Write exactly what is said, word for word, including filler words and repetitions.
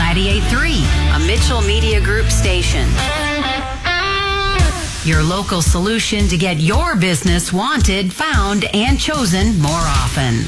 ninety-eight point three, a Mitchell Media Group station. Your local solution to get your business wanted, found, and chosen more often.